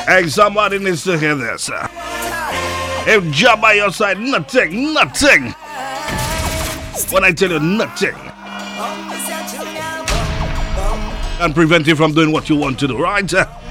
Hey, somebody needs to hear this. If job by your side, nothing. When I tell you nothing, can prevent you from doing what you want to do, right?